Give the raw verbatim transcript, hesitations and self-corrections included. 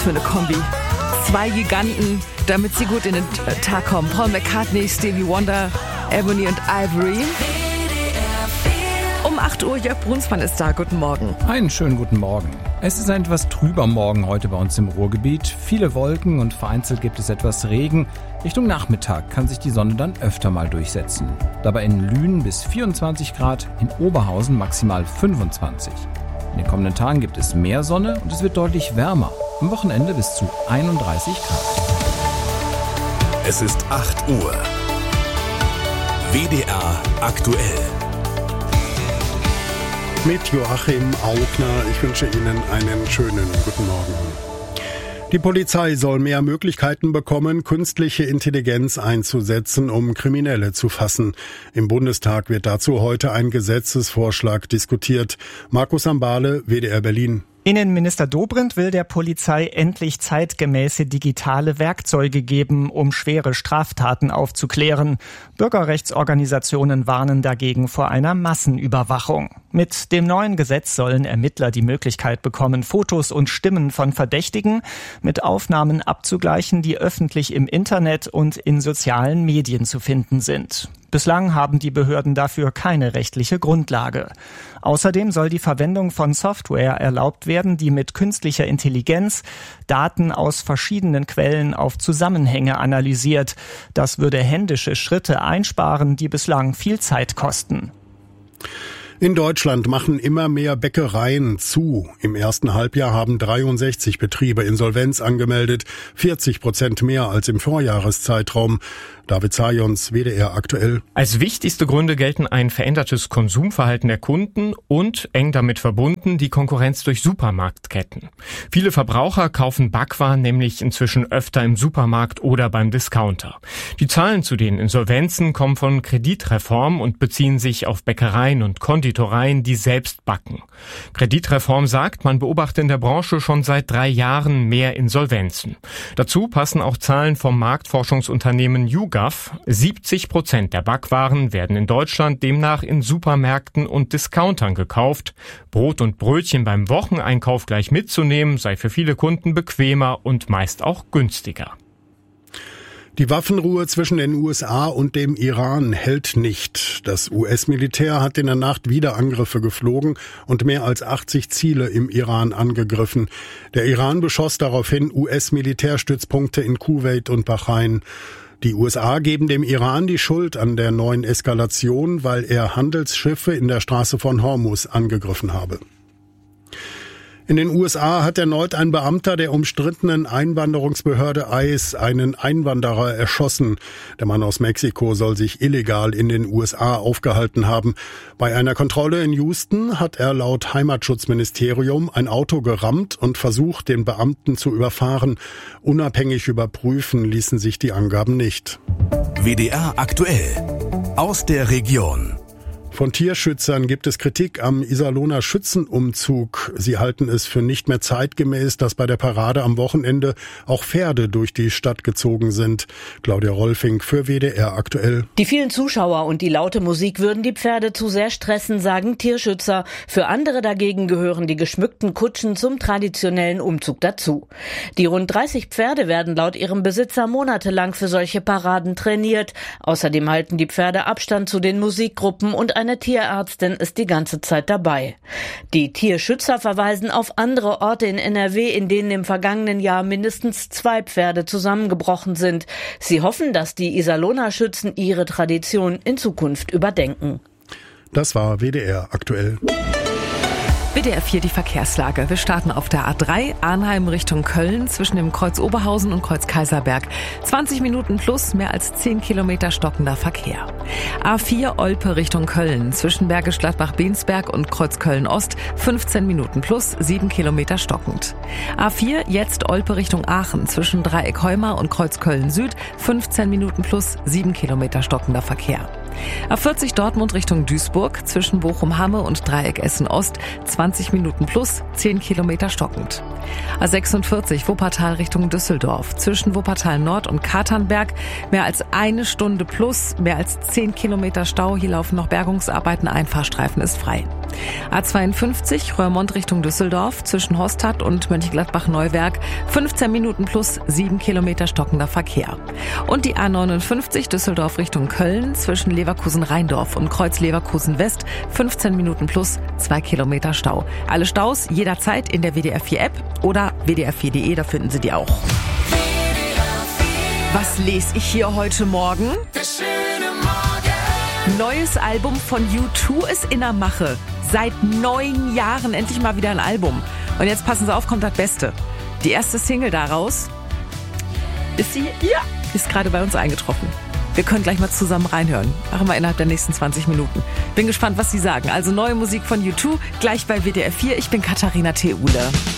für eine Kombi. Zwei Giganten, damit sie gut in den Tag kommen. Paul McCartney, Stevie Wonder, Ebony und Ivory. Um acht Uhr, Jörg Brunsmann ist da. Guten Morgen. Einen schönen guten Morgen. Es ist ein etwas trüber Morgen heute bei uns im Ruhrgebiet. Viele Wolken und vereinzelt gibt es etwas Regen. Richtung Nachmittag kann sich die Sonne dann öfter mal durchsetzen. Dabei in Lünen bis vierundzwanzig Grad, in Oberhausen maximal fünfundzwanzig. In den kommenden Tagen gibt es mehr Sonne und es wird deutlich wärmer. Am Wochenende bis zu einunddreißig Grad. Es ist acht Uhr. W D R aktuell. Mit Joachim Augner. Ich wünsche Ihnen einen schönen guten Morgen. Die Polizei soll mehr Möglichkeiten bekommen, künstliche Intelligenz einzusetzen, um Kriminelle zu fassen. Im Bundestag wird dazu heute ein Gesetzesvorschlag diskutiert. Markus Ambale, W D R Berlin. Innenminister Dobrindt will der Polizei endlich zeitgemäße digitale Werkzeuge geben, um schwere Straftaten aufzuklären. Bürgerrechtsorganisationen warnen dagegen vor einer Massenüberwachung. Mit dem neuen Gesetz sollen Ermittler die Möglichkeit bekommen, Fotos und Stimmen von Verdächtigen mit Aufnahmen abzugleichen, die öffentlich im Internet und in sozialen Medien zu finden sind. Bislang haben die Behörden dafür keine rechtliche Grundlage. Außerdem soll die Verwendung von Software erlaubt werden, die mit künstlicher Intelligenz Daten aus verschiedenen Quellen auf Zusammenhänge analysiert. Das würde händische Schritte einsparen, die bislang viel Zeit kosten. In Deutschland machen immer mehr Bäckereien zu. Im ersten Halbjahr haben dreiundsechzig Betriebe Insolvenz angemeldet, vierzig Prozent mehr als im Vorjahreszeitraum. David Zajons, W D R aktuell. Als wichtigste Gründe gelten ein verändertes Konsumverhalten der Kunden und, eng damit verbunden, die Konkurrenz durch Supermarktketten. Viele Verbraucher kaufen Backwaren nämlich inzwischen öfter im Supermarkt oder beim Discounter. Die Zahlen zu den Insolvenzen kommen von Kreditreform und beziehen sich auf Bäckereien und Konditoreien, die selbst backen. Kreditreform sagt, man beobachte in der Branche schon seit drei Jahren mehr Insolvenzen. Dazu passen auch Zahlen vom Marktforschungsunternehmen YouGov. siebzig Prozent der Backwaren werden in Deutschland demnach in Supermärkten und Discountern gekauft. Brot und Brötchen beim Wocheneinkauf gleich mitzunehmen, sei für viele Kunden bequemer und meist auch günstiger. Die Waffenruhe zwischen den U S A und dem Iran hält nicht. Das U S-Militär hat in der Nacht wieder Angriffe geflogen und mehr als achtzig Ziele im Iran angegriffen. Der Iran beschoss daraufhin U S-Militärstützpunkte in Kuwait und Bahrain. Die U S A geben dem Iran die Schuld an der neuen Eskalation, weil er Handelsschiffe in der Straße von Hormuz angegriffen habe. In den U S A hat erneut ein Beamter der umstrittenen Einwanderungsbehörde ICE einen Einwanderer erschossen. Der Mann aus Mexiko soll sich illegal in den U S A aufgehalten haben. Bei einer Kontrolle in Houston hat er laut Heimatschutzministerium ein Auto gerammt und versucht, den Beamten zu überfahren. Unabhängig überprüfen ließen sich die Angaben nicht. W D R aktuell. Aus der Region. Von Tierschützern gibt es Kritik am Iserlohner Schützenumzug. Sie halten es für nicht mehr zeitgemäß, dass bei der Parade am Wochenende auch Pferde durch die Stadt gezogen sind. Claudia Rolfing für W D R aktuell. Die vielen Zuschauer und die laute Musik würden die Pferde zu sehr stressen, sagen Tierschützer. Für andere dagegen gehören die geschmückten Kutschen zum traditionellen Umzug dazu. Die rund dreißig Pferde werden laut ihrem Besitzer monatelang für solche Paraden trainiert. Außerdem halten die Pferde Abstand zu den Musikgruppen und ein Eine Tierärztin ist die ganze Zeit dabei. Die Tierschützer verweisen auf andere Orte in N R W, in denen im vergangenen Jahr mindestens zwei Pferde zusammengebrochen sind. Sie hoffen, dass die Iserlohner Schützen ihre Tradition in Zukunft überdenken. Das war W D R aktuell. W D R vier die Verkehrslage. Wir starten auf der A drei Arnheim Richtung Köln zwischen dem Kreuz Oberhausen und Kreuz Kaiserberg. zwanzig Minuten plus, mehr als zehn Kilometer stockender Verkehr. A vier Olpe Richtung Köln zwischen Bergisch Gladbach-Bensberg und Kreuz Köln-Ost. fünfzehn Minuten plus, sieben Kilometer stockend. A vier jetzt Olpe Richtung Aachen zwischen Dreieck Heumar und Kreuz Köln-Süd. fünfzehn Minuten plus, sieben Kilometer stockender Verkehr. A vierzig Dortmund Richtung Duisburg zwischen Bochum-Hamme und Dreieck Essen-Ost zwanzig Minuten plus, zehn Kilometer stockend. A sechsundvierzig Wuppertal Richtung Düsseldorf zwischen Wuppertal Nord und Katernberg mehr als eine Stunde plus, mehr als zehn Kilometer Stau. Hier laufen noch Bergungsarbeiten, ein Fahrstreifen ist frei. A zweiundfünfzig Roermond Richtung Düsseldorf zwischen Horstadt und Mönchengladbach-Neuwerk fünfzehn Minuten plus sieben Kilometer stockender Verkehr. Und die A neunundfünfzig Düsseldorf Richtung Köln zwischen Leverkusen-Rheindorf und Kreuz Leverkusen-West fünfzehn Minuten plus zwei Kilometer Stau. Alle Staus jederzeit in der W D R vier App oder w d r vier punkt d e, da finden Sie die auch. Was lese ich hier heute Morgen? Neues Album von U zwei ist in der Mache. Seit neun Jahren endlich mal wieder ein Album. Und jetzt passen Sie auf, kommt das Beste. Die erste Single daraus ist sie, ja, ist gerade bei uns eingetroffen. Wir können gleich mal zusammen reinhören. Machen wir innerhalb der nächsten zwanzig Minuten. Bin gespannt, was Sie sagen. Also neue Musik von U zwei, gleich bei W D R vier. Ich bin Katharina Theule.